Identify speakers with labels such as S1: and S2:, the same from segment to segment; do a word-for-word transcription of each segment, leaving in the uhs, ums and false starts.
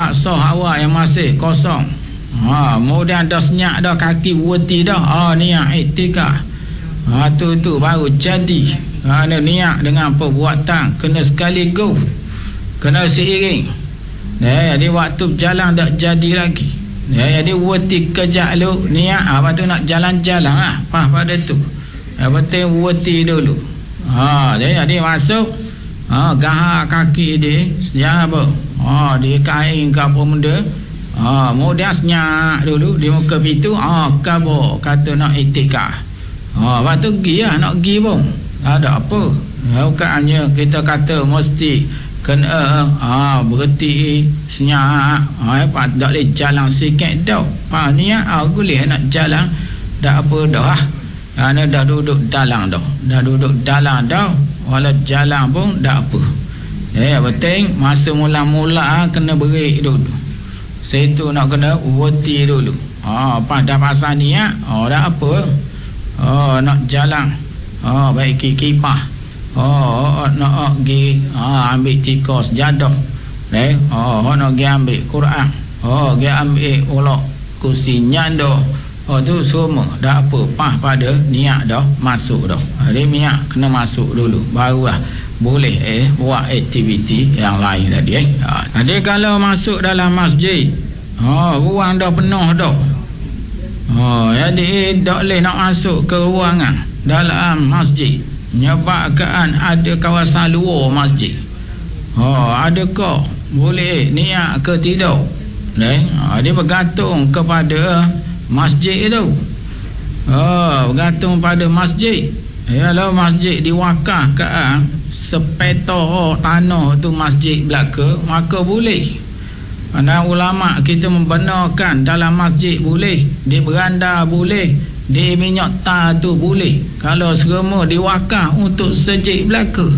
S1: hak soh awak yang masih kosong. Ha, kemudian dah senyak dah kaki berhenti dah. Ah, niat iktikaf. Ha, tu tu baru jadi. Ha, niat dengan perbuatan kena sekaligus. Kena seiring. Ya, jadi waktu berjalan tak jadi lagi. Ya, jadi berhenti kejap dulu niat. Apa tu nak jalan-jalan ah. Pas pada tu. Yang penting berhenti dulu. Ha, jadi, jadi masuk. Ha, gahar kaki dia. Sejarah apa? Ha, dia kain ke apa benda. Ha, kemudian senyak dulu di muka pintu. Ha, kabur kata nak iktikaf. Ha, lepas tu pergi lah, nak pergi pun tak ada apa. Ha, bukannya kita kata mesti kena ha, berhenti senyak. Ha, apa tak boleh jalan sikit dah. Ha, niat ha, boleh nak jalan. Tak apa dah. Ha, dah duduk dalam dah. Dah duduk dalam dah. Walau jalan pun tak apa. Eh, penting masa mula-mula kena break dulu. Situ nak kena berhenti dulu. Ha, pada pasal niat, oh dah apa. Oh, nak jalan. Oh, baik kipah. Oh, nak pergi ha, ambil tikus jadah. Eh, oh, nak pergi ambil Quran. Oh, pergi ambil ulok kursi nyanda. Oh, tu semua dah apa. Pas pada niat dah masuk dah. Jadi niat kena masuk dulu. Barulah boleh eh buat aktiviti yang lain tadi eh. Ha. Jadi kalau masuk dalam masjid, oh, ruang dah penuh dah. Oh, jadi tak boleh nak masuk ke ruangan dalam masjid. Menyebabkan ada kawasan luar masjid. Oh, adakah boleh niat ke tidak? Eh, ha, dia bergantung kepada masjid itu. Oh, bergantung pada masjid. Kalau masjid diwakafkan sepeta tanah tu masjid belaka, maka boleh. Dan ulama kita membenarkan dalam masjid boleh, di beranda boleh, di minyak tar tu boleh. Kalau semua diwakaf untuk sejid belaka.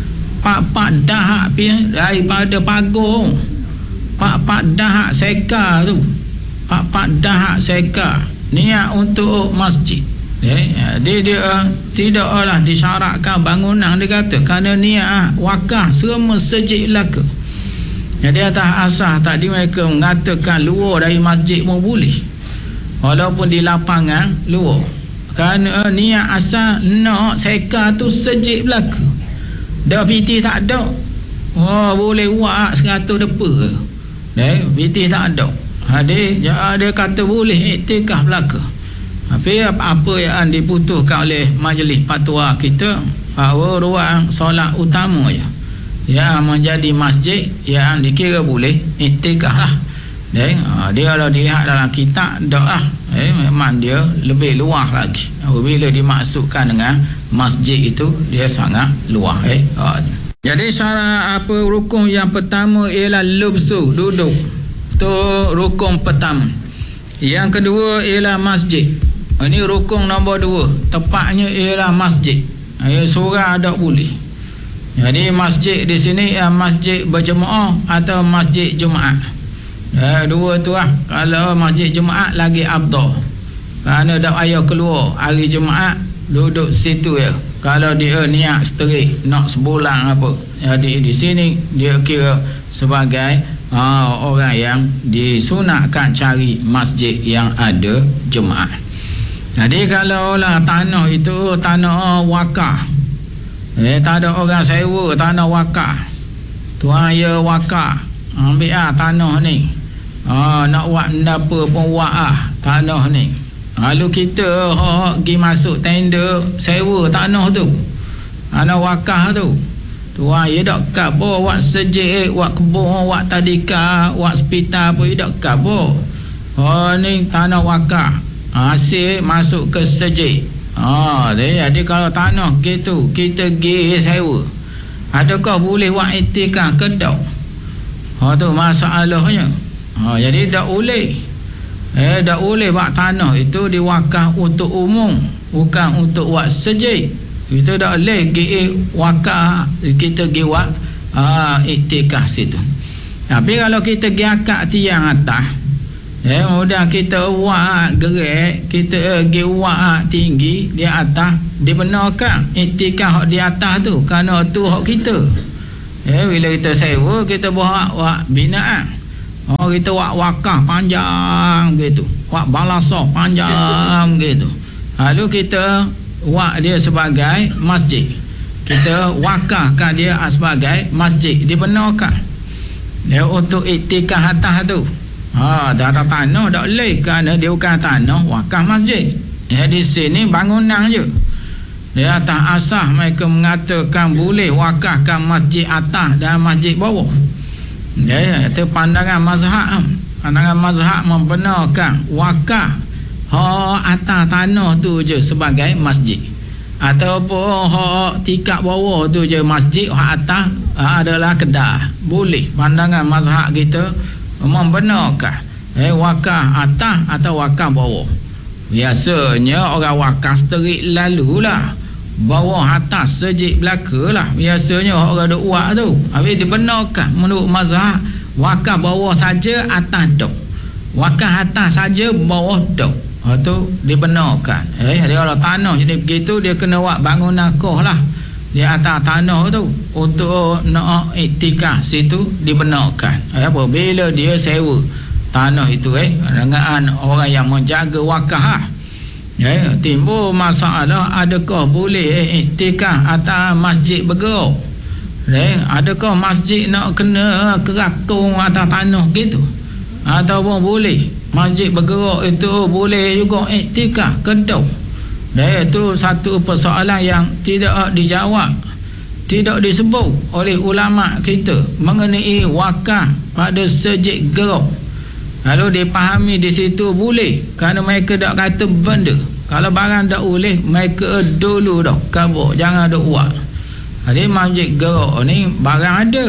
S1: Pak-pak dahak daripada pagar, pak-pak dahak seka tu, pak-pak dahak seka niat untuk masjid. Eh, dia, dia tidaklah disyaratkan bangunan, dia kata kerana niat wakaf semua sejid belaka. Jadi atas asas tadi mereka mengatakan luar dari masjid pun boleh, walaupun di lapangan luar, kerana niat asal nak seka tu sejid belaka. Dah piti tak ada, oh boleh buat seratus depa. Eh, piti tak ada. Dia, dia kata boleh iktikaf belaka. Tapi apa yang diputuskan oleh majlis fatwa kita, bahawa ruang solat utama je yang menjadi masjid yang dikira boleh iktikaf lah. Dan dia kalau dilihat dalam kitab dak lah, eh, memang dia lebih luas lagi. Apabila dimaksudkan dengan masjid itu, dia sangat luas. Eh. Jadi syarat apa rukun yang pertama ialah lubsu, duduk. Tu rukun pertama. Yang kedua ialah masjid. Ini rukun nombor dua. Tepatnya ialah masjid. Ayat surah tak boleh. Jadi masjid di sini ya masjid berjemaah atau masjid Jumaat. Ya, dua tu lah. Kalau masjid Jumaat lagi afdal. Kerana tak payah keluar hari Jumaat, duduk situ ya. Kalau dia niat straight nak sebulan apa. Jadi di sini dia kira sebagai ha, orang yang disunatkan cari masjid yang ada Jumaat. Jadi kalau lah tanah itu tanah wakaf, eh tak ada orang sewa tanah wakaf, tuan ya wakaf, ambil ah tanah ni, ah nak buat apa pun buat ah tanah ni. Lalu kita oh, pergi masuk tender sewa tanah tu, tanah wakaf tu, tuan ya dak kabur buat sejid, buat kebun, buat tadika, buat hospital pun dak kabur. Oh ni tanah wakaf. Hasil masuk ke sejid. Ah, jadi kalau tanah gitu kita pergi sewa, adakah boleh buat iktikaf ke tak? Ha tu masalahnya. Ha jadi tak boleh. Eh tak boleh buat tanah itu diwakaf untuk umum, bukan untuk buat sejid. Itu tak boleh pergi wakaf kita pergi buat ah iktikaf situ. Tapi kalau kita pergi akad tiang atas, eh, kemudian kita buat gerak, kita pergi buat tinggi di atas, dibenarkan iktikaf di atas tu, kerana tu hak kita. Eh, bila kita sewa, kita buat buat binaan. Oh kita wak wakah panjang gitu, wak balasah panjang gitu. Lalu kita wak dia sebagai masjid. Kita wakahkan dia sebagai masjid, dibenarkan. Dia untuk iktikaf atas tu. Ha, dah atas tanah tak boleh kerana dia bukan tanah wakaf masjid. Ya, di sini bangunan je. Dia atas asas mereka mengatakan boleh wakafkan masjid atas dan masjid bawah. Ya, itu pandangan mazhab. Pandangan mazhab membenarkan wakaf hak atas tanah tu je sebagai masjid, ataupun hak tingkat bawah tu je masjid, hak atas adalah kedah. Boleh. Pandangan mazhab kita membenarkan eh, wakaf atas atau wakaf bawah. Biasanya orang wakaf terik lalu lah, bawah atas sejik belaka lah. Biasanya orang duk buat tu. Habis dibenarkan menurut mazhab wakaf bawah saja, atas dok. Wakaf atas saja, bawah dok. Ha, tu dibenarkan. Eh dia kalau tanah jadi begitu, dia kena buat bangunan koh lah di atas tanah tu untuk nak iktikaf situ, dibenarkan. Eh, apabila dia sewa tanah itu eh dengan orang yang menjaga wakaf lah. Ya, timbul masalah adakah boleh eh, iktikaf atas masjid bergerak. Eh, adakah masjid nak kena kerakung atas tanah gitu, ataupun boleh masjid bergerak itu boleh juga iktikaf kedau. Eh, itu satu persoalan yang tidak dijawab, tidak disebut oleh ulama kita mengenai wakaf pada sejik gerak. Lalu dipahami di situ boleh kerana mereka tak kata benda. Kalau barang tak boleh, mereka dulu dah kabur, jangan duk buat. Jadi masjid gerak ni barang ada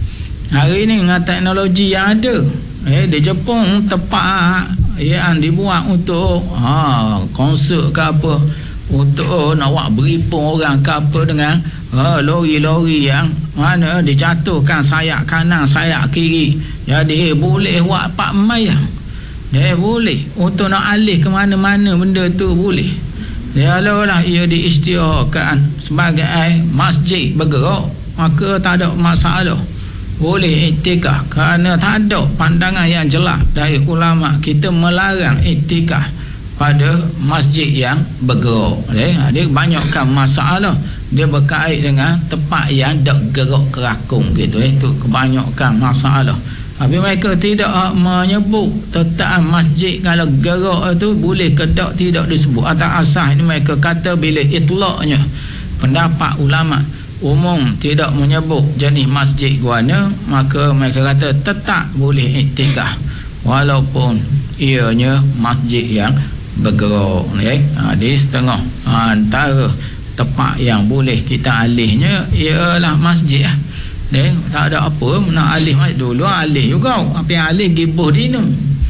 S1: hari ni dengan teknologi yang ada. Eh di Jepun tempat yang dibuat untuk ha konsert ke apa, untuk nak buat beripun orang ke apa dengan ha, lori-lori yang mana dijatuhkan sayap kanan sayap kiri. Jadi eh, boleh buat pak mayang. Dia boleh untuk nak alih ke mana-mana benda tu boleh. Dia lah ia diisytiharkan sebagai masjid bergerak, maka tak ada masalah. Boleh iktikaf kerana tak ada pandangan yang jelas dari ulama kita melarang iktikaf pada masjid yang bergerak. Dia, dia banyakkan masalah dia berkait dengan tempat yang tak gerak kerakung gitu. Itu kebanyakan masalah. Tapi mereka tidak menyebut tentang masjid kalau gerak itu boleh ke tak, tidak disebut. Atas asas ini mereka kata bila itlaqnya pendapat ulama umum tidak menyebut jenis masjid guana, maka mereka kata tetap boleh iktikaf walaupun ianya masjid yang bergerak. Ya, ha, di setengah ha, antara tempat yang boleh kita alihnya ialah masjid lah. Dia tak ada apa nak alih masjid. Dulu alih juga, apa yang alih gibuh dinu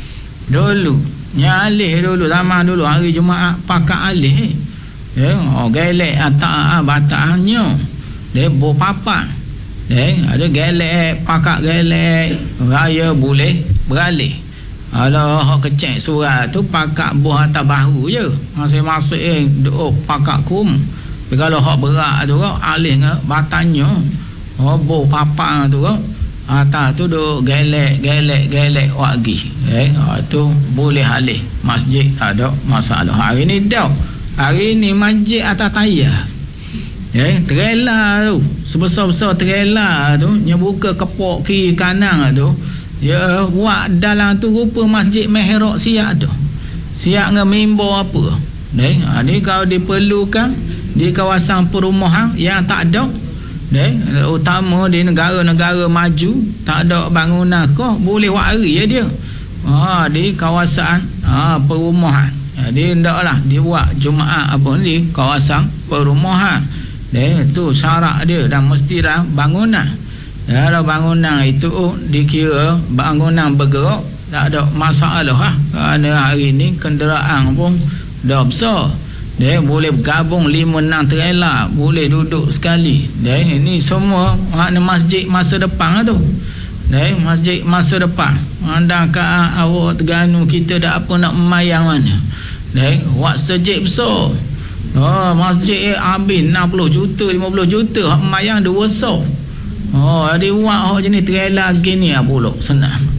S1: dulu, yang alih dulu zaman dulu hari Jumaat pakai alih ya, oh gelek atas bataknya dia bo papa eh ada gelek pakak gelek raya boleh beralih. Kalau hak kecek surat tu pakak buah atas bahu je masing-masing duk pakak kum. Tapi kalau hak berat tu alih ke batanya, oh bo papa tu atas tu duk gelek gelek gelek wagi eh tu boleh alih masjid, tak ada masalah. Hari ni dah hari ni masjid atas tayar. Ya, trailer tu sebesar-besar trailer tu yang buka kepok kiri kanan tu, ya buat dalam tu rupa masjid mihrab siap tu, siap dengan mimbar apa. Deh, ha, ni kalau diperlukan di kawasan perumahan yang tak ada, deh, utama di negara-negara maju tak ada bangunan kau boleh wari ya dia. Ha, di kawasan ha, perumahan. Jadi ndaklah dibuat Jumaat apa ni kawasan perumahan. Dia tu syarat dia dan mestilah bangunan. Kalau bangunan itu dikira bangunan bergerak tak ada masalah lah. Kerana hari ni kenderaan pun dah besar. Dia boleh bergabung lima enam trailer, boleh duduk sekali. Dia ini semua makna masjid masa depan tu. Dia masjid masa depan. Andakah awak Terengganu kita dah apa nak memayang mana. Dia buat sejik besar. Oh, masjid habis enam puluh juta, lima puluh juta, hak mayang dua so. Oh, ada buat hak jenis trailer gini ah pula senang.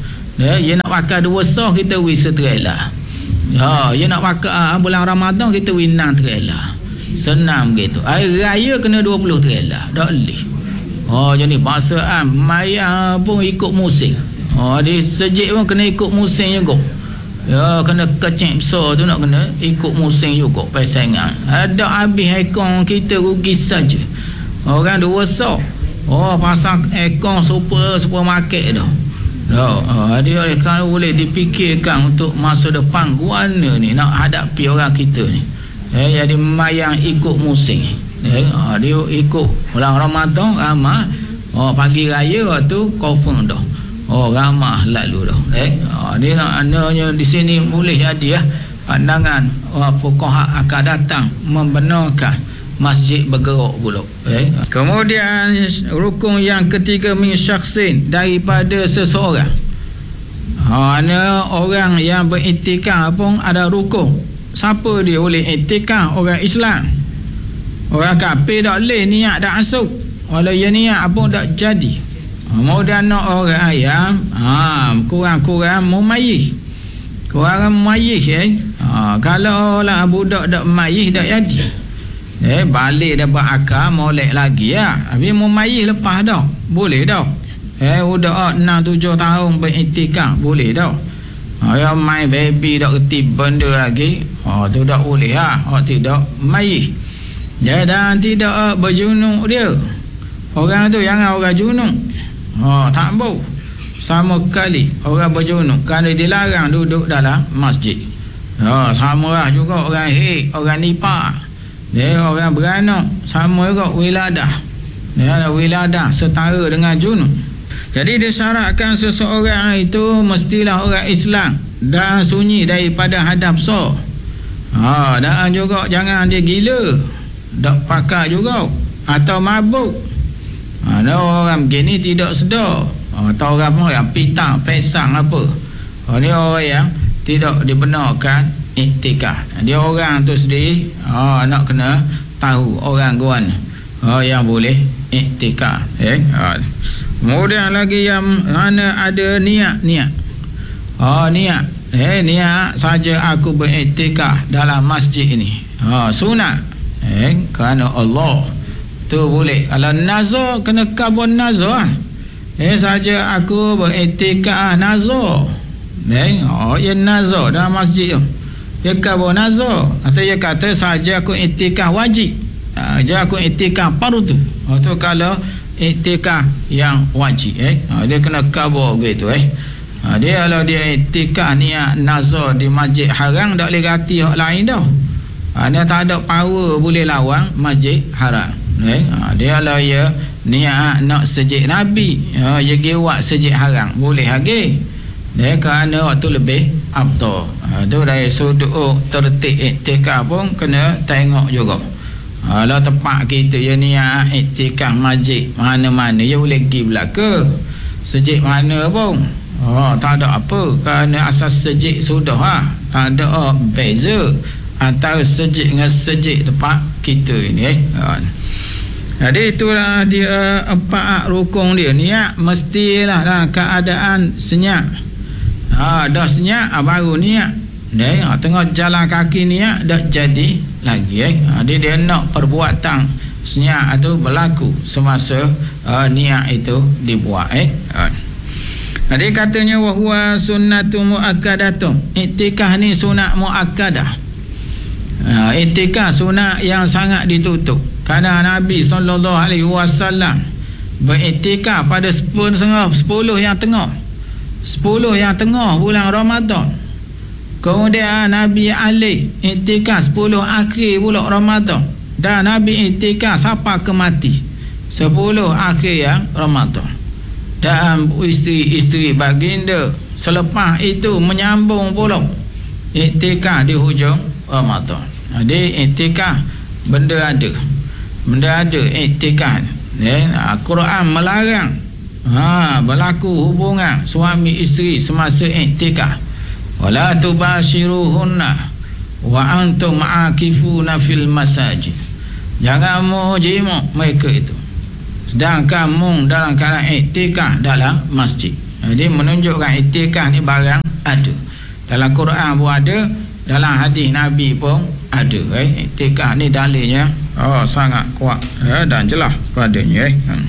S1: Ya, dia nak pakai dua sah kita wi setrela. Ya, dia nak pakai uh, bulan Ramadan kita wi enam trela. Senang gitu. Hari raya kena dua puluh trela. Tak boleh. Oh, jadi bahasaan maya pun ikut musim. Oh, di sejik pun kena ikut musim juga. Ya, kena kecil besar tu nak kena ikut musim juga pasangan. Ada habis ekor kita rugi saja. Orang dua sok. Oh, pasang ekor super supermarket dah. Dah, oh, dia kalau boleh dipikirkan untuk masa depan guana ni nak hadapi orang kita ni. Eh, jadi mayang ikut musim. Eh, oh, dia ikut bulan Ramadan ramah. Oh, pagi raya tu confirm dah. Oh, ramah lalu dah. Eh, oh, dia nak ananya di sini boleh jadi ya. Pandangan oh, fuqaha akan datang membenarkan masjid bergerak pula. Eh. Kemudian rukun yang ketiga min syakhsin daripada seseorang. Ha, ana orang yang beriktikaf pun ada rukun. Siapa dia boleh iktikaf? Orang Islam. Orang kafir tak boleh niat dak asuk. Walau dia niat pun tak jadi. Kemudian nak orang yang ha, kurang-kurang mumayyiz. Kurang mumayyiz eh. Ha, kalau lah budak dak mumayyiz dak jadi. Eh, balik dapat akal molek lagi ya. Habis mumayyiz lepas dah. Boleh dah. Eh, budak enam tujuh tahun beriktikaf boleh dah. Ha, yang main baby dak reti benda lagi. Ha, tu tak boleh ha. Oh, tidak mumayyiz. Ya, dan tidak berjunuk dia. Orang tu jangan orang junuk. Oh, tak bau. Sama kali orang berjunuk kerana dilarang duduk dalam masjid. Oh, sama lah juga orang hik, orang nipah. Dia orang beranak, sama juga wiladah. Dia ada wiladah setara dengan junuk. Jadi disyaratkan seseorang itu mestilah orang Islam dan sunyi daripada hadap so. Ha, dan juga jangan dia gila. Tak pakai juga atau mabuk. Ada orang begini tidak sedar. Atau orang pun yang pitang, pesang apa. Dia orang yang tidak dibenarkan iktikaf. Dia orang tu sendiri oh, nak kena tahu orang guan oh, yang boleh iktikaf. Eh? Oh. Kemudian lagi yang mana ada niat-niat. Oh, niat. Eh, niat saja aku beriktikaf dalam masjid ini. Oh, sunat. Eh, kerana Allah. Tu boleh. Kalau nazar kena kabun nazar. Eh saja aku beriktikaf nazar. Eh, oh ya nazar dalam masjid tu. Dia kabun nazar. Atau dia kata saja aku iktikaf wajib. Saja aku iktikaf fardu. Oh tu kalau iktikaf yang wajib eh. Ha, dia kena kabur begitu eh. Ha, dia kalau dia iktikaf niat nazar di masjid haram tak boleh ganti hak lain dah. Ha, dia tak ada power boleh lawan masjid haram. Eh, ha, dia lah ya niat nak sejid Nabi, ha, dia gewak sejid haram boleh lagi. Dia kerana waktu lebih afdal. Ha, tu dari sudut tertib iktikaf pun kena tengok juga. Ha, kalau tempat kita ya niat iktikaf masjid mana-mana dia boleh pergi belaka. Sejid mana pun. Ha, tak ada apa kerana asas sejid sudah ha. Tak ada oh, beza antara sejid dengan sejid tempat kita ini eh. Ha. Jadi itulah dia empat rukun dia. Niat mestilah dalam keadaan senyap. Ha, dah senyap ha, baru niat. Dia ha, tengah jalan kaki niat dah jadi lagi eh. Ha, dia, dia nak perbuatan senyap itu berlaku semasa uh, niat itu dibuat eh. Ha. Jadi katanya wahwa sunnatu muakkadatun. Iktikaf ni sunat muakkadah. Ha, iktikaf sunat yang sangat ditutup. Kerana Nabi sallallahu alaihi wasallam beriktikaf pada sepuluh yang tengah. sepuluh yang tengah bulan Ramadan. Kemudian Nabi Ali iktikaf sepuluh akhir bulan Ramadan. Dan Nabi iktikaf sampai ke mati sepuluh akhir yang Ramadan. Dan isteri-isteri baginda selepas itu menyambung pula iktikaf di hujung Ramadan. Jadi iktikaf benda ada. Benda ada iktikaf. Ya, Al-Quran melarang ha, berlaku hubungan suami isteri semasa iktikaf. Wala tubashiruhunna wa antum aakifuna fil masajid. Jangan mu jima mereka itu sedangkan mu dalam keadaan iktikaf dalam masjid. Jadi menunjukkan iktikaf ni barang ada. Dalam Quran pun ada, dalam hadis Nabi pun ada. Eh? Iktikaf ni dalilnya oh sangat kuat eh, dan jelas padanya. Eh? Hmm.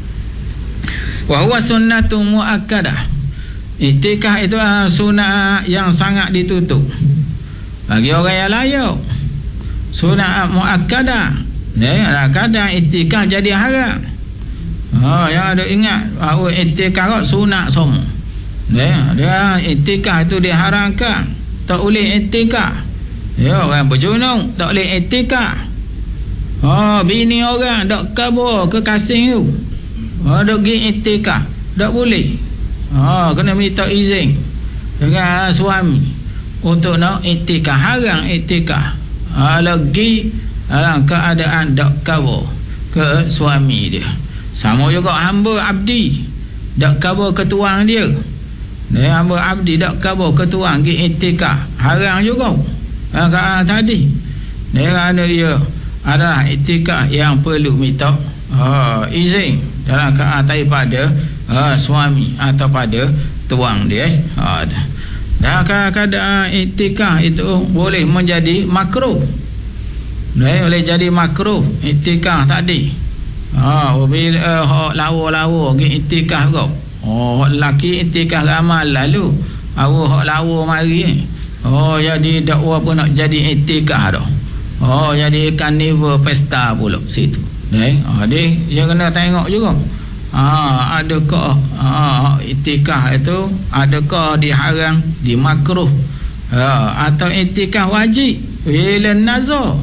S1: Wa huwa sunnatun muakkadah. Iktikaf itu uh, sunnah yang sangat ditutup. Bagi orang yang layak, sunnah muakkadah. Ya, kadang iktikaf jadi haram. Oh, yang ada ingat bahawa iktikaf sunat semua. Ya, dia iktikaf itu diharamkan. Tak boleh iktikaf. Ya, orang berjunung tak boleh iktikaf. Oh, bini orang dok kabur ke kasing tu. Oh, dok pergi iktikaf. Tak boleh. Oh, kena minta izin dengan suami untuk nak iktikaf. Haram iktikaf. Ah, lagi dalam keadaan dok kabur ke suami dia. Sama juga hamba abdi dak kabur ke tuang dia. Dia hamba abdi dak kabur ke tuang pergi iktikaf. Haram juga. Ha tadi. Dia kerana ia adalah iktikaf yang perlu minta ha, izin dalam keadaan daripada ha, suami atau pada tuang dia. Ha. Dan kadang-kadang iktikaf itu boleh menjadi makruh. Dia boleh jadi makruh iktikaf tadi. Ha, bila uh, hak lawa-lawa pergi iktikaf kau. Oh, hak lelaki iktikaf ramal lalu. Awak hak lawa mari. Eh. Oh, jadi dakwa pun nak jadi iktikaf dah. Oh, jadi karnival pesta pula situ. Eh, ha, dia dia kena tengok juga. Ha, adakah ha, iktikaf itu adakah diharam, dimakruh? Ha, atau iktikaf wajib? Bila nazar.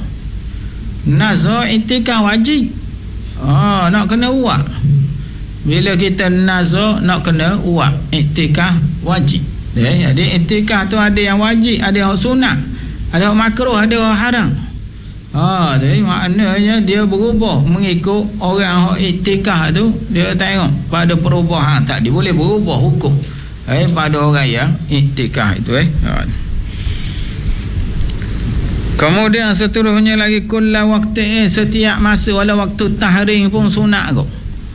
S1: Nazar iktikaf wajib. Oh, nak kena uak. Bila kita nazar nak kena uak. Iktikaf wajib. Eh, jadi iktikaf tu ada yang wajib, ada yang sunat, ada yang makruh, ada yang haram. Oh, jadi maknanya dia berubah mengikut orang yang iktikaf tu. Dia tengok pada perubahan tak dia boleh berubah hukum eh pada orang yang iktikaf itu eh. Kemudian seterusnya lagi kulla waktu eh, setiap masa wala waktu tahrim pun sunat kau.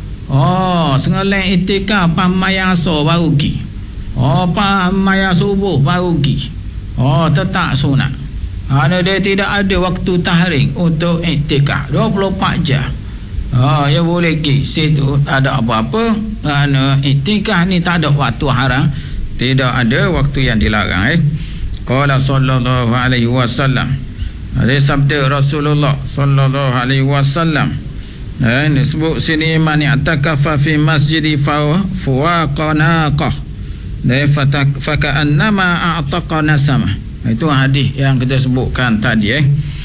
S1: Oh, sengalang iktikaf pamayang so baru pergi. Oh, pamayang subuh baru pergi. Oh, tetap sunat. Ada dia tidak ada waktu tahrim untuk iktikaf dua puluh empat jam. Oh, ya boleh pergi situ tak ada apa-apa. Kerana iktikaf ni tak ada waktu haram, tidak ada waktu yang dilarang eh. Qala sallallahu alaihi wasallam. Ada sabda Rasulullah sallallahu alaihi wasallam. Eh, ini sebut sini man i'takafa fi masjidi fa fuwaqanaqah. Dan faka'annama a'taqana sama. Itu hadis yang kita sebutkan tadi eh.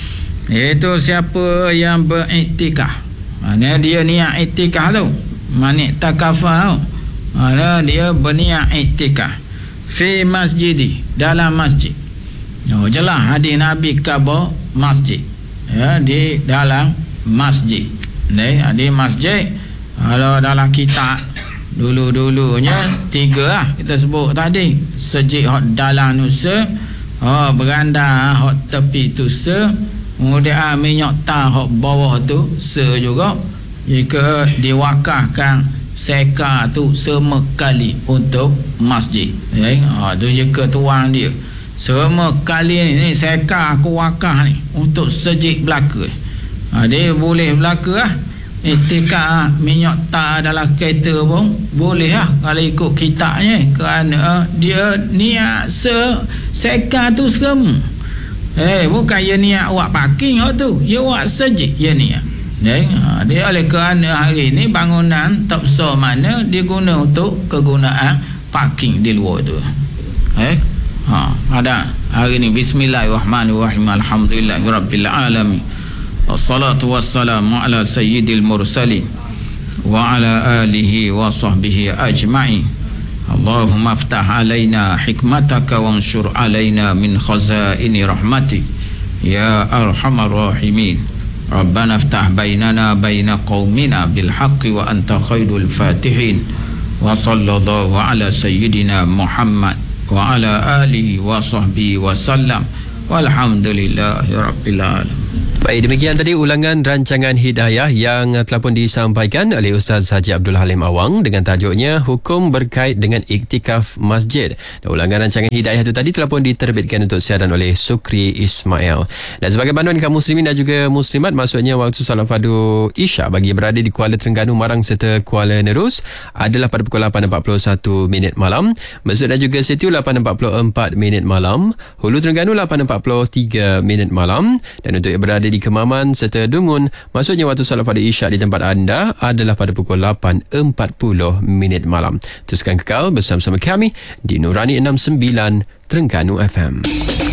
S1: Iaitu siapa yang beriktikaf. Mana dia niat iktikaf tu. Man i'takafa tu. Mana dia berniat iktikaf fi masjidi, dalam masjid. Oh, jelas hadis Nabi kabar masjid ya, di dalam masjid ni, di masjid. Kalau dalam kitab dulu-dulunya tiga lah kita sebut tadi. Sejid hak dalam nusa, oh, beranda hak tepi tu se, kemudian minyak tah hak bawah tu se juga. Jika diwakafkan seka tu semua kali untuk masjid ya, ha, tu jika tuang dia semua kali ni, ni seka aku wakaf ni untuk sejid belaka. Ha, dia boleh belaka lah. Iktikaf minyak tak dalam kereta pun boleh lah kalau ikut kitabnya. Kerana dia niat se seka tu serem. Eh, bukan dia niat buat parking tu. Dia buat sejid dia niat. Eh, ha, dia oleh kerana hari ni bangunan tak besar mana dia guna untuk kegunaan parking di luar tu. Eh, ha, ada hari ni bismillahirrahmanirrahim alhamdulillahirabbil alamin wassalatu wassalamu ala sayyidil mursalin wa ala alihi wa sahbihi ajma'in. Allahumma aftah alaina hikmataka wanshur alaina min khazaini rahmatik ya arhamar rahimin. Rabbana aftah bainana baina qaumina bil haqqi wa anta khairul fatihin. Wa sallallahu ala sayyidina Muhammad wa ala alihi wa sahbihi wa sallam walhamdulillahi rabbil alamin.
S2: Baik, demikian tadi ulangan rancangan hidayah yang telah pun disampaikan oleh Ustaz Haji Abdul Halim Awang dengan tajuknya Hukum Berkait dengan Iktikaf Masjid. Dan ulangan rancangan hidayah itu tadi telah pun diterbitkan untuk siaran oleh Sukri Ismail. Dan sebagai panduan kaum muslimin dan juga muslimat, maksudnya waktu salat fardu Isyak bagi berada di Kuala Terengganu, Marang serta Kuala Nerus adalah pada pukul lapan empat puluh satu minit malam. Mesut dan juga Setiu lapan empat puluh empat minit malam. Hulu Terengganu lapan empat puluh tiga minit malam. Dan untuk yang berada di Kemaman serta Dungun, maksudnya waktu salat fardu Isyak di tempat anda adalah pada pukul lapan empat puluh minit malam. Teruskan kekal bersama-sama kami di Nurani enam puluh sembilan Terengganu F M.